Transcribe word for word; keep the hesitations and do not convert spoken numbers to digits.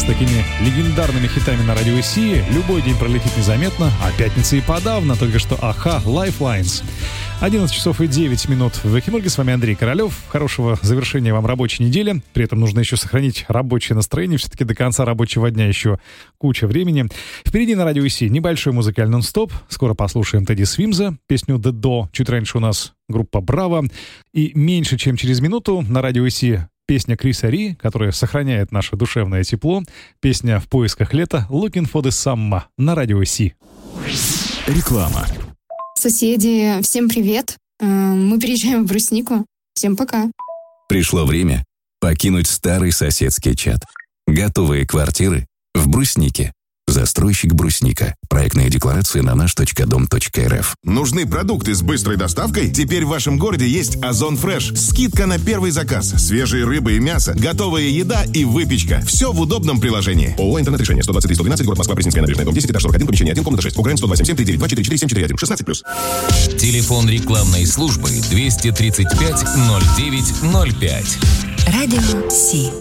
с такими легендарными хитами на радио Си. Любой день пролетит незаметно, а пятница и подавно. Только что Аха, Lifelines. одиннадцать часов и девять минут в Эхиморге. С вами Андрей Королев. Хорошего завершения вам рабочей недели. При этом нужно еще сохранить рабочее настроение. Все-таки до конца рабочего дня еще куча времени. Впереди на радио Си небольшой музыкальный нон-стоп. Скоро послушаем Тедди Свимза, песню «The Do». Чуть раньше у нас группа «Браво». И меньше чем через минуту на радио Си песня Криса Ри, которая сохраняет наше душевное тепло. Песня «В поисках лета» «Looking for the Summer» на радио Си. Реклама. Соседи, всем привет. Мы переезжаем в Бруснику. Всем пока. Пришло время покинуть старый соседский чат. Готовые квартиры в Бруснике. Застройщик Брусника. Проектная декларация на наш точка дом точка эр эф. Нужны продукты с быстрой доставкой? Теперь в вашем городе есть Озон Фреш. Скидка на первый заказ. Свежие рыбы и мясо, готовая еда и выпечка. Все в удобном приложении. ООО «Интернет-решение». сто двадцать три сто двенадцать, город Москва, Пресненская набережная, дом десять, этаж сорок один, помещение один, комната шесть. Украин сто восемь семь три девять два четыре четыре семь четыре один. шестнадцать плюс. Телефон рекламной службы двести тридцать пять ноль девять ноль пять. Радио Си.